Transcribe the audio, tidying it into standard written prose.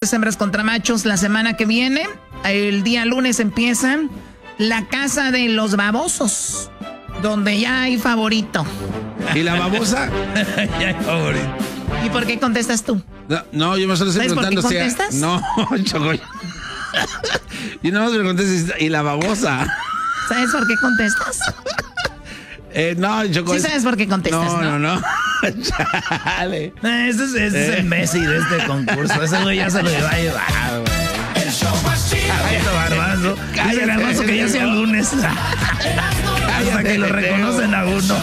es hembras contra machos la semana que viene. El día lunes empieza la casa de los babosos, donde ya hay favorito. ¿Y la babosa? Ya hay favorito. ¿Y por qué contestas tú? No, yo me solo estoy preguntando por qué contestas? No, Choco. Y no me preguntes, ¿y la babosa? ¿Sabes por qué contestas? No, Choco. Sí sabes por qué contestas, No. Chale. Ese es el Messi de este concurso. Ese güey ya se lo iba a llevar, güey. El show más chido. Garbanzo. Dice Garbanzo que ya sea lunes. Hasta que lo reconocen a uno.